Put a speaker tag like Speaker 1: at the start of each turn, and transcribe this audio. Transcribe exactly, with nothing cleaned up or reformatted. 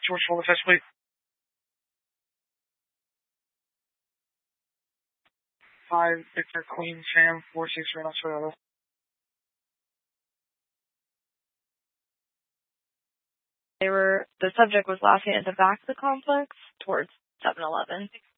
Speaker 1: George Full Defense Fleet. Five Victor Queen Sam four six Reno Toyota.
Speaker 2: They were the subject was laughing at the back of the complex towards seven eleven.